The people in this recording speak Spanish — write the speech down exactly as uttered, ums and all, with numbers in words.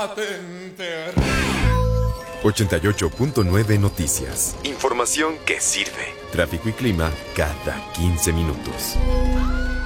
Atenter. ochenta y ocho punto nueve Noticias. Información que sirve. Tráfico y clima cada quince minutos.